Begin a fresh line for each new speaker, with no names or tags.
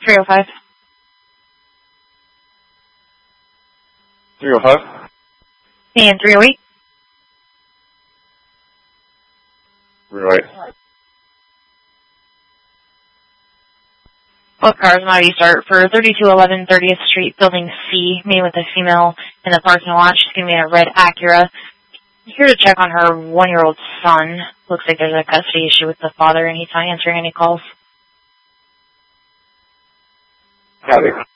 305.
305?
And 308.
308.
Both cars might start for 3211 30th Street, Building C, me with a female in the parking lot. She's going to be in a red Acura. Here to check on her 1-year-old son. Looks like there's a custody issue with the father, and he's not answering any calls.
Got it.